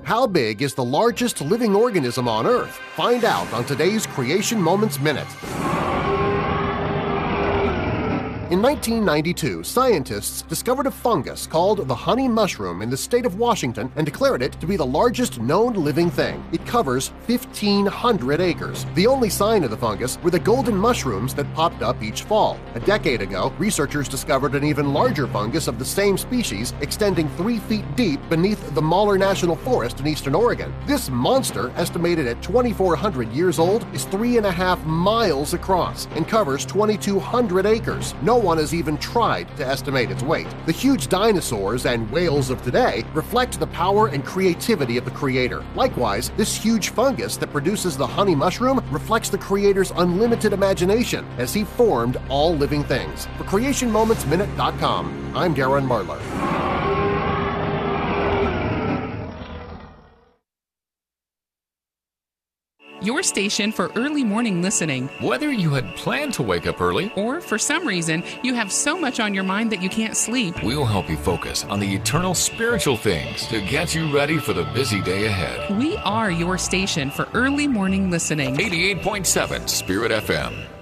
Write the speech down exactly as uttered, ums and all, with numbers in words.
How big is the largest living organism on Earth? Find out on today's Creation Moments Minute. In nineteen ninety-two, scientists discovered a fungus called the honey mushroom in the state of Washington and declared it to be the largest known living thing. It covers fifteen hundred acres. The only sign of the fungus were the golden mushrooms that popped up each fall. A decade ago, researchers discovered an even larger fungus of the same species extending three feet deep beneath the Mahler National Forest in eastern Oregon. This monster, estimated at twenty-four hundred years old, is three and a half miles across and covers twenty-two hundred acres. No one has even tried to estimate its weight. The huge dinosaurs and whales of today reflect the power and creativity of the Creator. Likewise, this huge fungus that produces the honey mushroom reflects the Creator's unlimited imagination as He formed all living things. For Creation Moments Minute dot com, I'm Darren Marlar. Your station for early morning listening. Whether you had planned to wake up early or for some reason you have so much on your mind that you can't sleep, we'll help you focus on the eternal spiritual things to get you ready for the busy day ahead. We are your station for early morning listening. eighty-eight point seven Spirit F M.